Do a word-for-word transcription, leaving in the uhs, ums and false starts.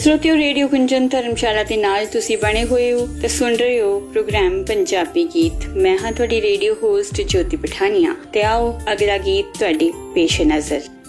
श्रोतियों, radio Gunjan धर्मशाला के नाल तुसी बने हुए हो ते सुन रहे हो प्रोग्राम पंजाबी गीत। मैं हाँ तुहाडी रेडियो होस्ट ज्योति पठानिया ते आओ अगला गीत तुहाडी पेश नज़र।